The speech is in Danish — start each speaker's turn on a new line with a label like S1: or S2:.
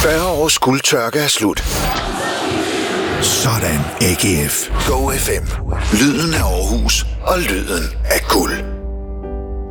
S1: 40 års guldtørke er slut. Sådan, AGF. Go FM. Lyden af Aarhus og lyden af guld.